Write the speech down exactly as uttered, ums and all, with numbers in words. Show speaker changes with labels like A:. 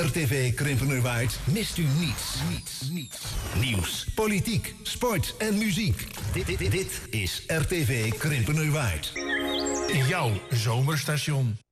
A: R T V Krimpenerwaard mist u niets. Niets, niets. Nieuws, politiek, sport en muziek. Dit, dit, dit is R T V Krimpenerwaard.
B: Jouw zomerstation.